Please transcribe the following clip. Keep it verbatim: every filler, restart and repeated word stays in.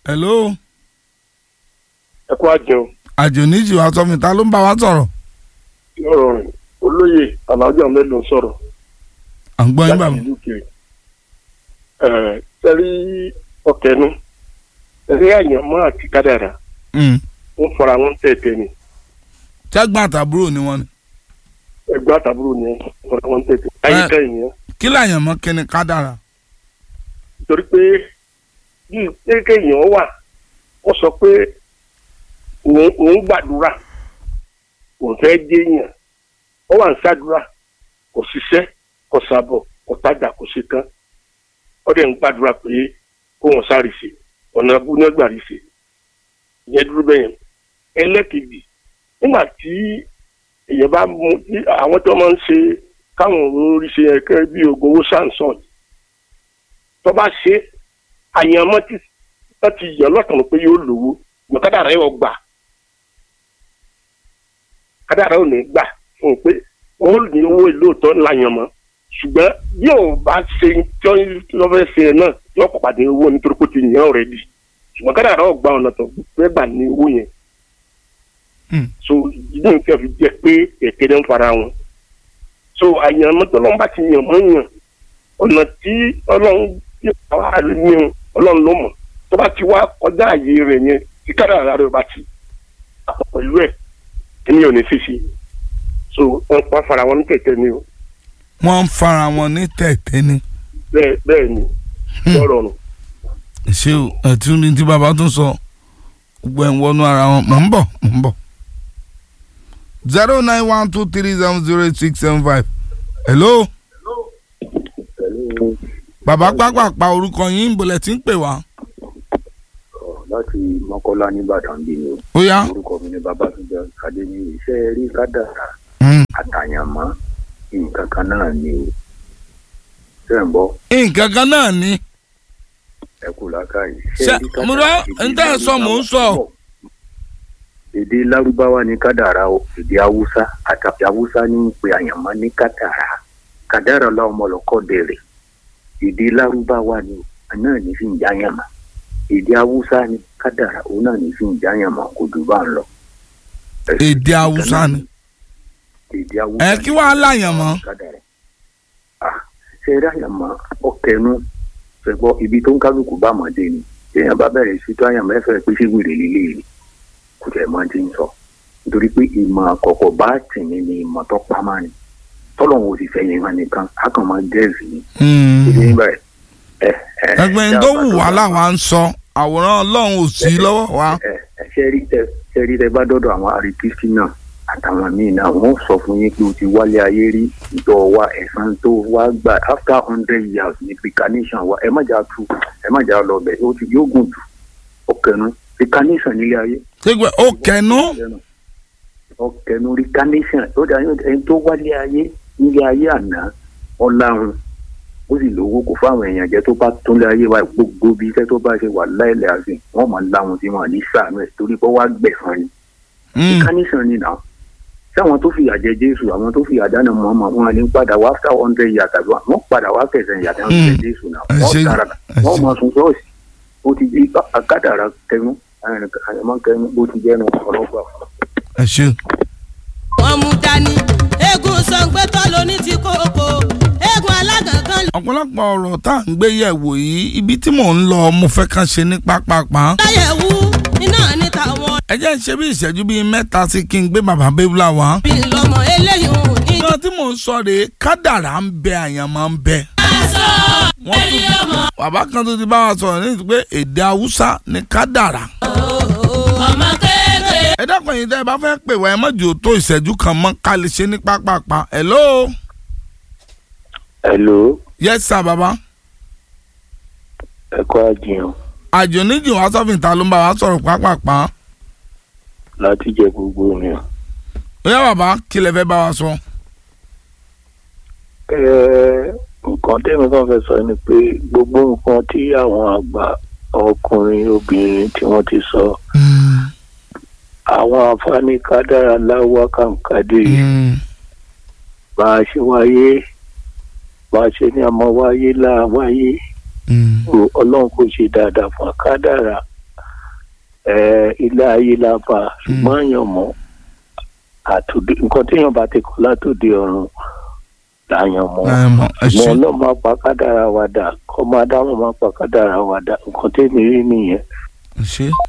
hello. ẹ kú àjẹun. àjò níjì wa sọ mi ta ló ń bá wa sọ̀rọ̀. lọ́rọ̀ rìn olóyè alájà mélòó sọ̀rọ̀. à ń gbọ́ yín bàbá. láti ìlú kiri. ẹ sẹ́rí ọ̀kẹ́nu ẹ̀rí àyànmọ́ àti kádàrà. wọ́n fara wọn tẹ̀tẹ̀ ni. ṣẹ́gbọ́n àtàbúrò ni wọ́n ni. ẹgbẹ́ àtàbúrò ni wọ́n fara wọn tẹ̀tẹ̀. ayé kẹ́yìn yẹn. kí làyànmọ́ kí ni kádàrà. nítorí pé bí kéèyàn wà wọ́n sọ pé òun gbàdúrà òun fẹ́ déèyàn ó wà ń ṣàdúrà kò ṣiṣẹ́ kò ṣàbọ̀ kò tajà kò ṣe tán ó dẹ̀ ń gbàdúrà pé kó wọn sáré ṣe ọ̀nà abúlé gbàrí ṣe ìyẹn dúró bẹ́yẹn. ẹlẹ́kejì nígbà tí èèyàn bá mú àwọn tó máa ń ṣe káwọn orí ṣe ẹ̀kẹ́ bí oògùn owó samson tó bá ṣe àyànmọ́ tí wọ́n ti yàn lọ́kàn pé yóò lówó mọ̀kádà rẹ̀ ọ̀ gbà kádàrá ò ní gbà fún un pé ó ní owó ìlóòótọ́ láyàn mọ́ ṣùgbọ́n bí ò bá ṣe tí wọ́n fẹ́ ṣe náà yóò pàdé owó nítorí pé ó ti yàn ọ̀rẹ́ di ṣùgbọ́n kádàrá ò gbà ọ̀nà tó fẹ́ gbà ní owó yẹn. so ìdí nǹkan fi jẹ́ pé èkéde ń fara wọn. so àyàn mọ́tò ọlọ́run bá ti yàn mọ́ yàn ọ̀nà tí ọlọ́run tí àwa ní ọlọ́run ló mọ̀ tó bá ti wá kọjá àyè rẹ̀ yẹn tí kádàrá rẹ̀ bá ti àpọ̀ pẹ̀lú ẹ̀ èmi ò ní fífi so wọn pa fara wọn ní tẹ̀tẹ̀ ni o. wọ́n ń fara wọn ní tẹ̀tẹ̀ ni. bẹ́ẹ̀ bẹ́ẹ̀ ni lọ́rọ̀ nù. ṣé o ẹ̀tún ní tí bàbá tún sọ gbogbo ẹ̀ ń wọnú ara wọn mọ̀ ń bọ̀ mọ̀ ń bọ̀. zero nine one two three seven zero eight six seven five hello. bàbá pápápá orúkọ yín ń bolẹ̀ tí ń pè wá. láti mọ́kọ́lá nìbàdàn bí ni ó yá. orúkọ mi ni Babátúndé Adéníyì iṣẹ́ rí kádàrá àtàyànmọ́ nǹkan kan náà ni o ṣe ń bọ́. nǹkan kan náà ni. ẹ kú làákàyè. ṣe mo rọ ń tẹ́ ẹ sọ mò ń sọ. èdè lárúbáwá ni kádàrá o èdè haúsá àtàbí haúsá ní ń pe àyànmọ́ ní kádàrá kádàrá làwọn ọmọ lọ́kọ́ dèrè èdè lárúbáwá ni náà ní fi ń jáyànmọ́ èdè haúsá ni kádàrá òun náà ní fi ń jáyànmọ́ kò jù bá ń lọ. èdè haúsá ni. èdè haúsá ẹ kí wàá láyànmọ́. ṣe eré àyànmọ́ ọkẹnu ṣẹgbọ́ ibi tó ń kálukú bá mọ̀dé ni èèyàn bá bẹ̀rẹ̀ sí tó àyànmọ́ ẹ̀fẹ̀ pé ṣé wèrè lílé ni kò tẹ̀ mọ́ ti ń sọ nítorí pé ìmọ̀ àkọ́kọ́ bá tì mí ni ìmọ̀ tó pamọ́ ni tọ́lọ́hún ò sì fẹ́ yẹn hàn nìkan á kàn máa gẹ́ẹ̀sì ni. ẹgbẹ́ tó wù wá làwa ń sọ àwòrán ọlọ́run ò sí lọ́wọ́ wa. ṣe rí tẹ bá dọ́dọ̀ àwọn àríkìsí náà àtàwọn míì náà wọ́n sọ fún yín pé o ti wálé ayé rí ìjọ wa ẹ̀san tó wá gbà after hundred years ní precognition wa ẹ má jà tu ẹ má jà lọ bẹ̀ ó ti yóò gùn jù ọkẹnu precognition nílé ayé. ṣégbẹ́ ọkẹnu. ọkẹnu precognition ó dà ẹni tó wálé ayé nílé ayé àná ọ̀làrun ó sì lówó kò fáwọn èèyàn jẹ tó bá tún lé ayé wa gbogbo bí iṣẹ́ tó bá ṣe wà láìlẹ̀ àfin wọ́n máa láwọn tí wọ́n ní sàánú ẹ̀ torí pé wọ́n á gbẹ̀san ni. precognition ni náà sáwọn tó fi àjẹ Jésù àwọn tó fi àdánù mọ́mọ́ wọn ní padà wá after hundred years àbí wọ́n padà wá kẹsàn-án yàtọ̀ àjẹ Jésù náà wọ́n tara wọ́n máa sun ṣọ́ọ̀ṣì ó ti di akádàrà kẹnu àyàmọ́ kẹnu bó ti jẹ́ nu ọlọ́gbà. ẹ ṣe. wọ́n mú dání eégún sangbẹ́tọ́ lóní ti kókó eégún alágàngán. ọ̀pọ̀lọpọ̀ ọ̀rọ̀ tá à ń gbé yẹ̀wò yìí ibi tí mò ń lọ mo fẹ́ kàn ṣe ní pápápá. láyẹ̀wò iná ní tàwọn. ẹ jẹ́ ṣe bí ìṣẹ́jú bíi mẹ́ta sí kí n gbé bàbá bébúlà wá. bí lọmọ eléyìí ń ní. ìjọba tí mò ń sọ rèé kádàrá ń bẹ àyànmọ́ ń bẹ. wọ́n tún bàbá kan tó ti bá wa sọ̀rọ̀ ní pé èdè haúsá ní kádàrá. ọmọ kéèké. ẹ dákun yìí tẹ́ ẹ bá fẹ́ pè wá ẹ má jù tó ìṣẹ́jú kan mọ́ ká lè ṣe ní pápápá. hello. hello. yes sir bàbá. ẹ kọ́ àjẹun. àjò níjì wá sọ́fìn ta ló ń bá wa sọ̀rọ̀ pápápá. láti jẹ gbogbo mi. ó yá bàbá kí lẹ fẹ́ bá wa sọ. nǹkan tẹ́mi kan fẹ́ sọ ni pé gbogbo nǹkan tí àwọn àgbà ọkùnrin obìnrin tí wọ́n ti sọ àwọn àǹfààní kádàrá láwọ́ kàǹkàdé bá a ṣe wáyé bá a ṣe ní àmọ́ wáyé láà wáyé ọlọ́run kò ṣe dáadáa fún kádàrá ẹ ilé ayé la bá ṣùgbọ́n èèyàn mọ̀ àtòdì nǹkan téèyàn bá ti kọ́ látòdì ọ̀run làyàn mọ̀ ṣùgbọ́n ọlọ́run máa pa kádàrá wa dà kọ́ máa dáhùn máa pa kádàrá wa dà nǹkan tẹ́mi rí nìyẹn. ṣé